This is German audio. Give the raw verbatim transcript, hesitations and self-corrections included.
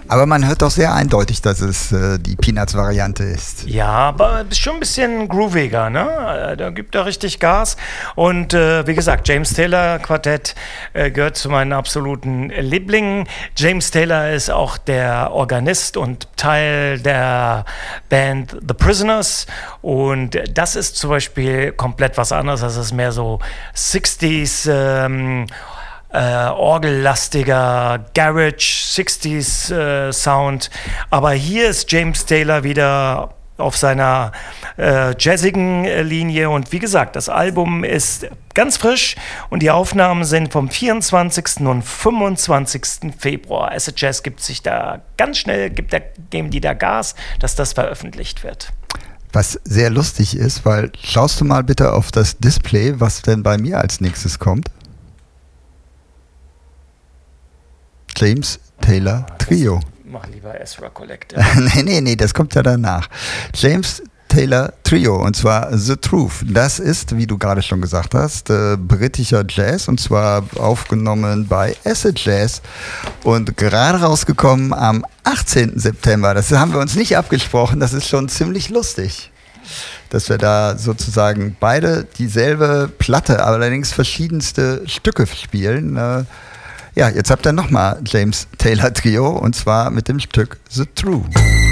Aber man hört doch sehr eindeutig, dass es äh, die Peanuts-Variante ist. Ja, aber schon ein bisschen grooviger, ne? Da gibt er richtig Gas. Und äh, wie gesagt, James Taylor Quartett äh, gehört zu meinen absoluten Lieblingen. James Taylor ist auch der Organist und Teil der Band The Prisoners. Und das ist zum Beispiel komplett was anderes. Das ist mehr so sixties ähm, Äh, orgellastiger Garage sixties äh, Sound, aber hier ist James Taylor wieder auf seiner äh, jazzigen äh, Linie und wie gesagt, das Album ist ganz frisch und die Aufnahmen sind vom vierundzwanzigsten und fünfundzwanzigsten Februar. Acid Jazz gibt sich da ganz schnell, gibt da, geben die da Gas, dass das veröffentlicht wird. Was sehr lustig ist, weil schaust du mal bitte auf das Display, was denn bei mir als nächstes kommt. James Taylor Trio. Mach lieber Ezra Collective. nee, nee, nee, das kommt ja danach. James Taylor Trio, und zwar The Truth. Das ist, wie du gerade schon gesagt hast, äh, britischer Jazz, und zwar aufgenommen bei Acid Jazz und gerade rausgekommen am achtzehnten September. Das haben wir uns nicht abgesprochen, das ist schon ziemlich lustig, dass wir da sozusagen beide dieselbe Platte, allerdings verschiedenste Stücke spielen. Äh, Ja, jetzt habt ihr nochmal James Taylor Trio und zwar mit dem Stück The True.